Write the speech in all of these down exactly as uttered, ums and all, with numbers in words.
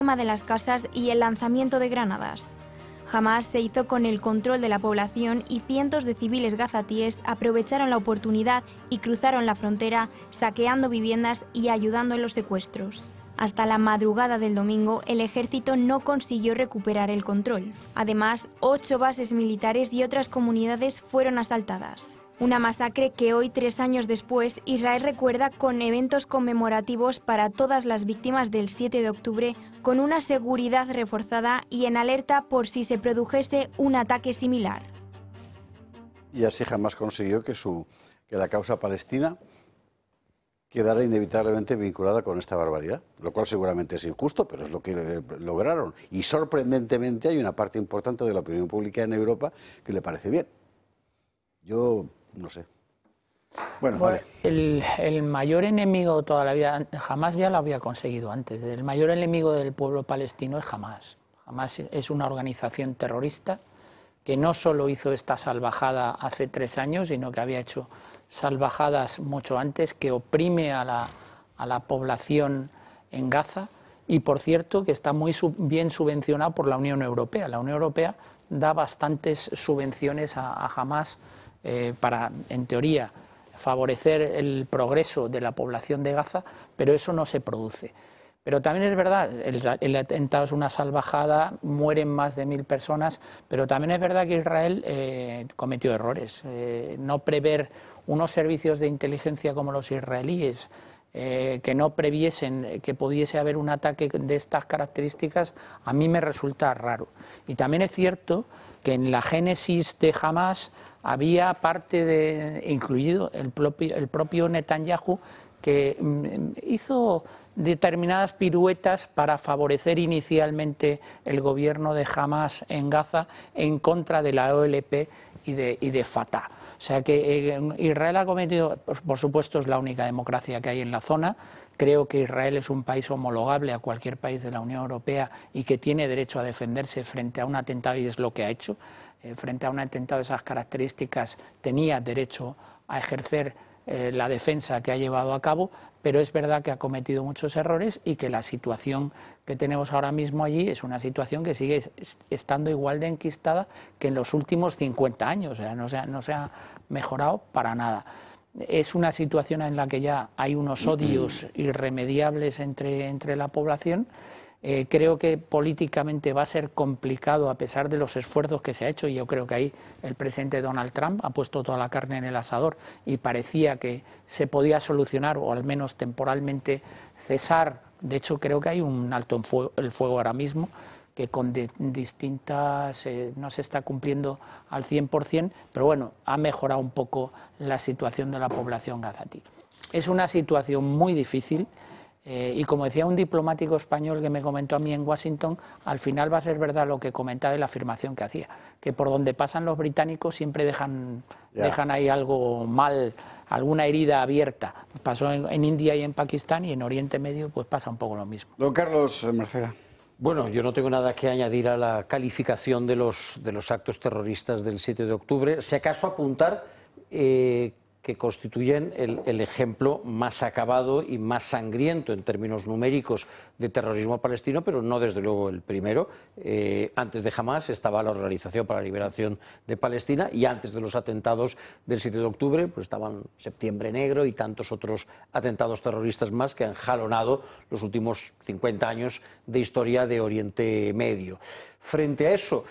de las casas y el lanzamiento de granadas. Hamás se hizo con el control de la población y cientos de civiles gazatíes aprovecharon la oportunidad y cruzaron la frontera, saqueando viviendas y ayudando en los secuestros. Hasta la madrugada del domingo, el ejército no consiguió recuperar el control. Además, ocho bases militares y otras comunidades fueron asaltadas. Una masacre que hoy, tres años después, Israel recuerda con eventos conmemorativos para todas las víctimas del siete de octubre, con una seguridad reforzada y en alerta por si se produjese un ataque similar. Y así jamás consiguió que, su, que la causa palestina quedara inevitablemente vinculada con esta barbaridad, lo cual seguramente es injusto, pero es lo que lograron. Y sorprendentemente hay una parte importante de la opinión pública en Europa que le parece bien. Yo no sé. Bueno, bueno vale. el, el mayor enemigo toda la vida, Hamás ya lo había conseguido antes, el mayor enemigo del pueblo palestino es Hamás. Hamás es una organización terrorista que no solo hizo esta salvajada hace tres años, sino que había hecho salvajadas mucho antes, que oprime a la, a la población en Gaza y, por cierto, que está muy sub, bien subvencionado por la Unión Europea. La Unión Europea da bastantes subvenciones a, a Hamás eh, para, en teoría, favorecer el progreso de la población de Gaza, pero eso no se produce. Pero también es verdad, el, el atentado es una salvajada, mueren más de mil personas, pero también es verdad que Israel eh, cometió errores. Eh, no prever unos servicios de inteligencia como los israelíes, eh, que no previesen que pudiese haber un ataque de estas características, a mí me resulta raro. Y también es cierto que en la génesis de Hamás había parte de, incluido el propio, el propio Netanyahu, que hizo determinadas piruetas para favorecer inicialmente el gobierno de Hamás en Gaza en contra de la O L P y de, y de Fatah. O sea que eh, Israel ha cometido, por supuesto es la única democracia que hay en la zona, creo que Israel es un país homologable a cualquier país de la Unión Europea y que tiene derecho a defenderse frente a un atentado, y es lo que ha hecho. Eh, frente a un atentado de esas características tenía derecho a ejercer Eh, la defensa que ha llevado a cabo, pero es verdad que ha cometido muchos errores y que la situación que tenemos ahora mismo allí es una situación que sigue estando igual de enquistada que en los últimos cincuenta años, o sea, no se ha, no se ha mejorado para nada. Es una situación en la que ya hay unos odios irremediables entre, entre la población. Eh, creo que políticamente va a ser complicado a pesar de los esfuerzos que se ha hecho, y yo creo que ahí el presidente Donald Trump ha puesto toda la carne en el asador y parecía que se podía solucionar o al menos temporalmente cesar. De hecho, creo que hay un alto en fuego, el fuego ahora mismo, que con de, distintas eh, no se está cumpliendo al cien por cien, pero bueno, ha mejorado un poco la situación de la población gazatí. Es una situación muy difícil. Eh, y como decía un diplomático español que me comentó a mí en Washington, al final va a ser verdad lo que comentaba y la afirmación que hacía, que por donde pasan los británicos siempre dejan, dejan ahí algo mal, alguna herida abierta. Pasó en, en India y en Pakistán, y en Oriente Medio pues pasa un poco lo mismo. Don Carlos Merceda. Bueno, yo no tengo nada que añadir a la calificación de los, de los actos terroristas del siete de octubre, si acaso apuntar eh, que constituyen el, el ejemplo más acabado y más sangriento en términos numéricos de terrorismo palestino, pero no desde luego el primero. Eh, antes de Hamás estaba la Organización para la Liberación de Palestina, y antes de los atentados del siete de octubre pues estaban Septiembre Negro y tantos otros atentados terroristas más que han jalonado los últimos cincuenta años de historia de Oriente Medio. Frente a eso,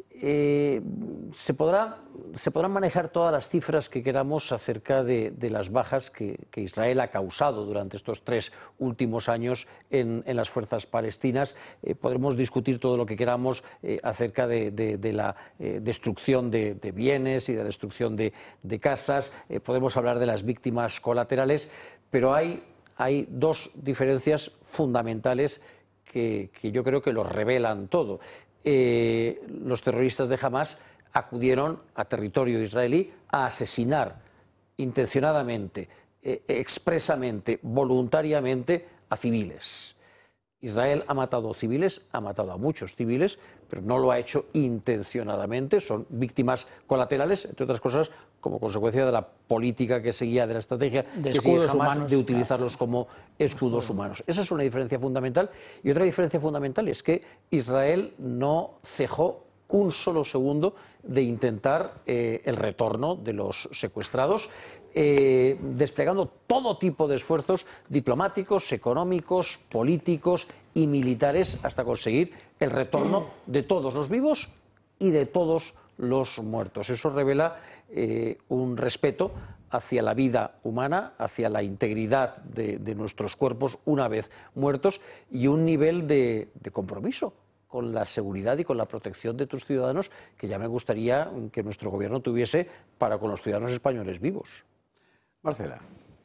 Eh, se, podrá, se podrán manejar todas las cifras que queramos acerca de, de las bajas que, que Israel ha causado durante estos tres últimos años en, en las fuerzas palestinas. Eh, podremos discutir todo lo que queramos eh, acerca de, de, de la eh, destrucción de, de bienes y de la destrucción de, de casas. Eh, podemos hablar de las víctimas colaterales, pero hay, hay dos diferencias fundamentales que, que yo creo que lo revelan todo. Eh, los terroristas de Hamás acudieron a territorio israelí a asesinar intencionadamente, eh, expresamente, voluntariamente a civiles. Israel ha matado civiles, ha matado a muchos civiles, pero no lo ha hecho intencionadamente, son víctimas colaterales, entre otras cosas, como consecuencia de la política que seguía, de la estrategia de que seguía jamás humanos, de utilizarlos como escudos humanos. Esa es una diferencia fundamental. Y otra diferencia fundamental es que Israel no cejó un solo segundo de intentar eh, el retorno de los secuestrados, eh, desplegando todo tipo de esfuerzos diplomáticos, económicos, políticos y militares hasta conseguir el retorno de todos los vivos y de todos los muertos. Eso revela eh, un respeto hacia la vida humana, hacia la integridad de, de nuestros cuerpos una vez muertos y un nivel de, de compromiso con la seguridad y con la protección de tus ciudadanos que ya me gustaría que nuestro gobierno tuviese para con los ciudadanos españoles vivos. Marcela.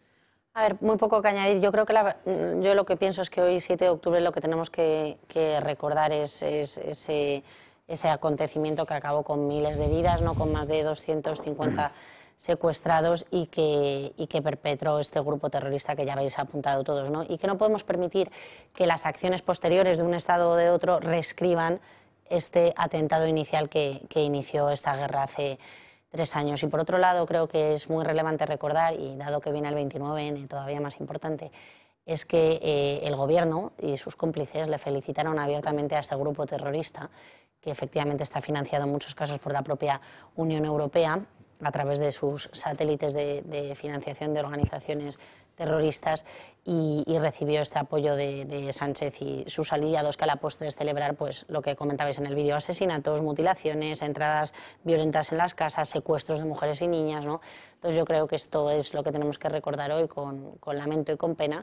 A ver, muy poco que añadir. Yo creo que la, yo lo que pienso es que hoy, siete de octubre, lo que tenemos que, que recordar es, es ese, ese acontecimiento que acabó con miles de vidas, no con más de doscientos cincuenta secuestrados y que, y que perpetró este grupo terrorista que ya habéis apuntado todos, ¿no? Y que no podemos permitir que las acciones posteriores de un Estado o de otro reescriban este atentado inicial que, que inició esta guerra hace tres años. Y por otro lado, creo que es muy relevante recordar, y dado que viene el veintinueve ene, todavía más importante, es que eh, el Gobierno y sus cómplices le felicitaron abiertamente a este grupo terrorista, que efectivamente está financiado en muchos casos por la propia Unión Europea, a través de sus satélites de, de financiación de organizaciones terroristas, y, y recibió este apoyo de, de Sánchez y sus aliados, que a la postre es celebrar pues, lo que comentabais en el vídeo: asesinatos, mutilaciones, entradas violentas en las casas, secuestros de mujeres y niñas, ¿no? Entonces yo creo que esto es lo que tenemos que recordar hoy con, con lamento y con pena,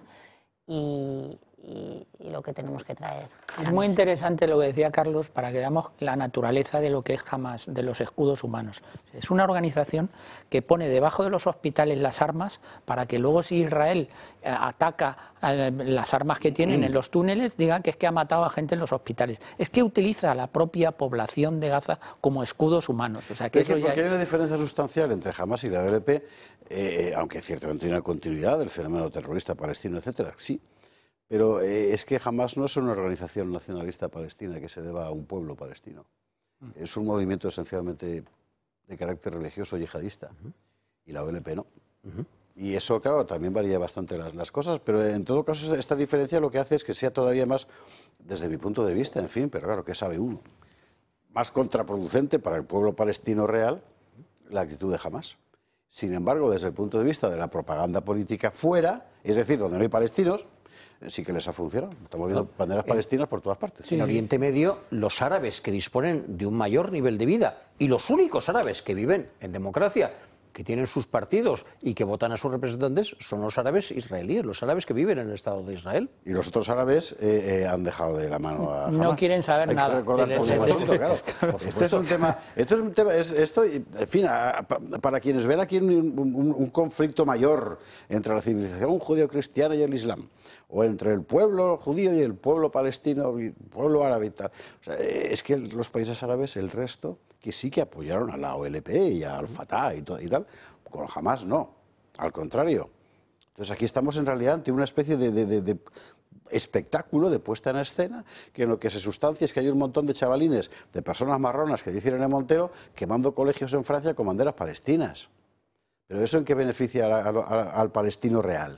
y, y, y lo que tenemos que traer. Es muy interesante lo que decía Carlos, para que veamos la naturaleza de lo que es Hamás, de los escudos humanos. Es una organización que pone debajo de los hospitales las armas para que luego, si Israel eh, ataca eh, las armas que tienen en los túneles, digan que es que ha matado a gente en los hospitales. Es que utiliza a la propia población de Gaza como escudos humanos. O sea, que es eso que ya porque es... hay una diferencia sustancial entre Hamás y la O L P, eh, aunque ciertamente hay una continuidad del fenómeno terrorista palestino, etcétera, sí. Pero eh, es que Hamás no es una organización nacionalista palestina que se deba a un pueblo palestino. Es un movimiento esencialmente de carácter religioso yihadista. Uh-huh. Y la O L P no. Uh-huh. Y eso, claro, también varía bastante las, las cosas, pero en todo caso esta diferencia lo que hace es que sea todavía más, desde mi punto de vista, en fin, pero claro, ¿qué sabe uno? Más contraproducente para el pueblo palestino real la actitud de Hamás. Sin embargo, desde el punto de vista de la propaganda política fuera, es decir, donde no hay palestinos, sí que les ha funcionado. Estamos viendo banderas palestinas por todas partes. En Oriente Medio, los árabes que disponen de un mayor nivel de vida y los únicos árabes que viven en democracia, que tienen sus partidos y que votan a sus representantes, son los árabes israelíes, los árabes que viven en el Estado de Israel. Y los otros árabes eh, eh, han dejado de la mano a Hamás. No quieren saber Hay nada. Que recordar todo el asunto, claro. Este es un tema, esto es un tema, es, esto, en fin, a, a, para quienes ven aquí un, un, un conflicto mayor entre la civilización judío-cristiana y el Islam, o entre el pueblo judío y el pueblo palestino, y el pueblo árabe y tal. O sea, es que los países árabes, el resto, que sí que apoyaron a la O L P y al Fatah y, todo, y tal, con Hamás no, al contrario. Entonces aquí estamos en realidad ante una especie de, de, de, de espectáculo de puesta en escena, que en lo que se sustancia es que hay un montón de chavalines, de personas marronas que dicen en el Montero, quemando colegios en Francia con banderas palestinas. ¿Pero eso en qué beneficia a, a, a, al palestino real?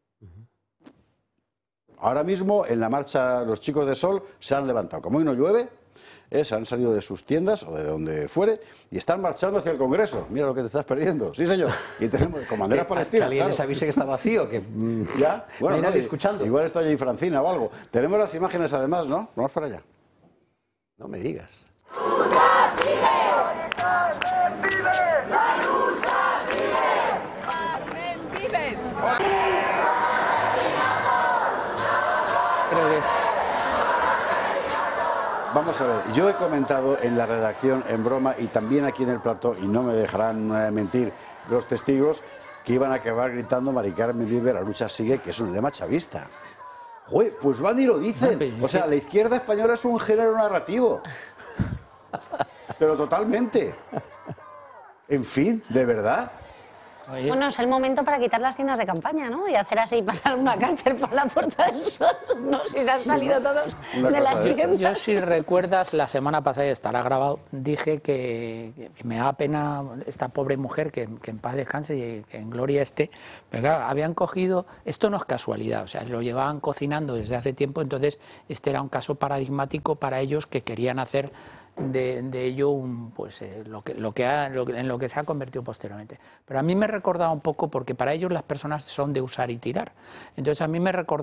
Ahora mismo en la marcha los chicos de Sol se han levantado, como hoy no llueve, eh, se han salido de sus tiendas o de donde fuere y están marchando hacia el Congreso. Mira lo que te estás perdiendo. Sí, señor. Y tenemos con banderas palestinas. Que alguien claro. les avise que está vacío, que ya, bueno, no hay nadie no, escuchando. Igual está allí Francina o algo. Tenemos las imágenes además, ¿no? Vamos para allá. No me digas. Creo que es... Vamos a ver, yo he comentado en la redacción, en broma, y también aquí en el plató, y no me dejarán eh, mentir los testigos, que iban a acabar gritando Mari Carmen vive, la lucha sigue, que es un lema chavista. Joder, pues van y lo dicen. O sea, la izquierda española es un género narrativo. Pero totalmente. En fin, de verdad. Oye. Bueno, es el momento para quitar las tiendas de campaña, ¿no? Y hacer así, pasar una cárcel por la Puerta del Sol, ¿no? Si se han salido todos Una de cosa las de estas. tiendas. Yo, si recuerdas, la semana pasada, y estará grabado, dije que, que me da pena esta pobre mujer, que, que en paz descanse y que en gloria esté. Pero claro, habían cogido, esto no es casualidad, o sea, lo llevaban cocinando desde hace tiempo, entonces este era un caso paradigmático para ellos que querían hacer de, de ello un, pues, eh, lo que, lo que ha, lo que- en lo que se ha convertido posteriormente. Pero a mí me recordaba un poco, porque para ellos las personas son de usar y tirar. Entonces a mí me recordaba